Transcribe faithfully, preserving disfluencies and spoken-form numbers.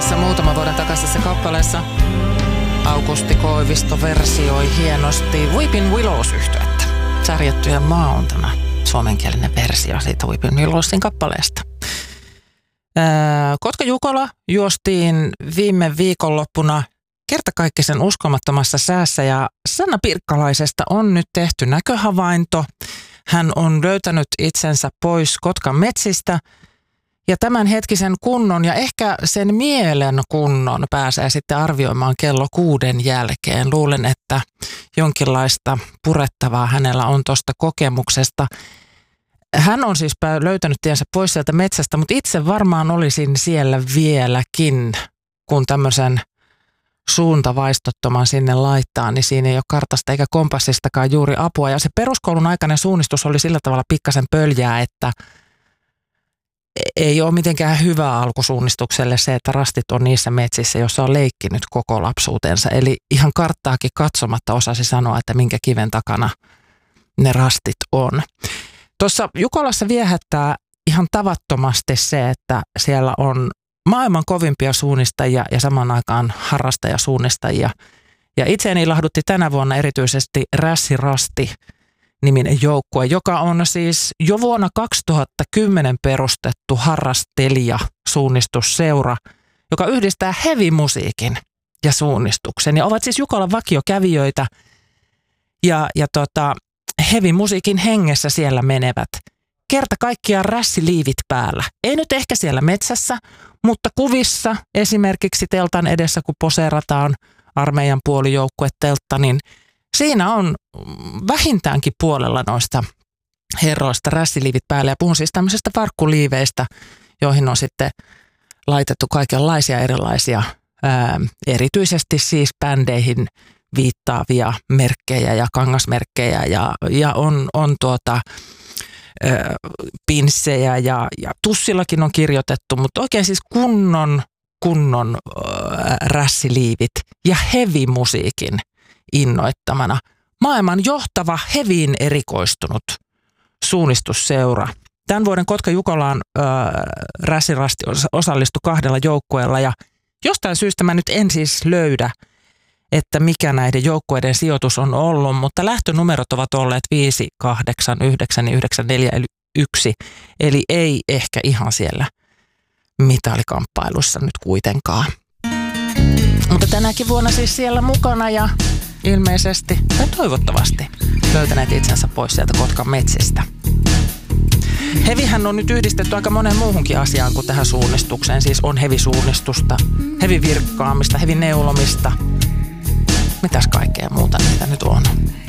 tässä muutama vuoden takaisessa kappaleessa Aukusti Koivisto versioi hienosti Weeping Willows-yhtyettä. Särjettyjen maa on tämä suomenkielinen versio siitä Weeping Willowsin kappaleesta. Kotka Jukola juostiin viime viikonloppuna kertakaikkisen uskomattomassa säässä ja Sanna Pirkkalaisesta on nyt tehty näköhavainto. Hän on löytänyt itsensä pois Kotkan metsistä ja tämän hetkisen kunnon ja ehkä sen mielen kunnon pääsee sitten arvioimaan kello kuuden jälkeen. Luulen, että jonkinlaista purettavaa hänellä on tuosta kokemuksesta. Hän on siis löytänyt tiensä pois sieltä metsästä, mutta itse varmaan olisin siellä vieläkin, kun tämmöisen suuntavaistottoman sinne laittaa, niin siinä ei ole kartasta eikä kompassistakaan juuri apua. Ja se peruskoulun aikainen suunnistus oli sillä tavalla pikkasen pöljää, että ei ole mitenkään hyvä alku suunnistukselle se, että rastit on niissä metsissä, jossa on leikkinyt koko lapsuutensa. Eli ihan karttaakin katsomatta osasi sanoa, että minkä kiven takana ne rastit on. Tuossa Jukolassa viehättää ihan tavattomasti se, että siellä on maailman kovimpia suunnistajia ja samaan aikaan harrastajasuunnistajia. Ja itseäni ilahdutti tänä vuonna erityisesti Rässi Rasti -niminen joukkue, joka on siis jo vuonna kaksituhattakymmenen perustettu harrastelija-suunnistusseura, joka yhdistää heavy-musiikin ja suunnistuksen. Ja ovat siis Jukolan vakiokävijöitä ja, ja tota, heavy-musiikin hengessä siellä menevät. Kerta kaikkiaan rässiliivit päällä. Ei nyt ehkä siellä metsässä, mutta kuvissa esimerkiksi teltan edessä, kun poseerataan armeijan puolijoukkueteltta, niin siinä on vähintäänkin puolella noista herroista rässiliivit päällä. Ja puhun siis tämmöisistä farkkuliiveistä, joihin on sitten laitettu kaikenlaisia erilaisia, ää, erityisesti siis bändeihin viittaavia merkkejä ja kangasmerkkejä ja, ja on, on tuota... pinssejä ja, ja tussillakin on kirjoitettu, mutta oikein siis kunnon, kunnon äh, rässiliivit ja heavy-musiikin innoittamana. Maailman johtava heviin erikoistunut suunnistusseura. Tämän vuoden Kotka Jukolaan äh, Rässi Rasti osallistui kahdella joukkueella ja jostain syystä mä nyt en siis löydä, että mikä näiden joukkueiden sijoitus on ollut, mutta lähtönumerot ovat olleet viisi, kahdeksan, yhdeksän, yhdeksän, neljä eli yksi. Eli ei ehkä ihan siellä mitalikamppailussa nyt kuitenkaan. Mutta tänäkin vuonna siis siellä mukana ja ilmeisesti tai toivottavasti löytäneet itsensä pois sieltä Kotkan metsistä. Hevihän on nyt yhdistetty aika monen muuhunkin asiaan kuin tähän suunnistukseen. Siis on hevisuunnistusta, hevivirkkaamista, hevineulomista. Mitäs kaikkea muuta niitä nyt on?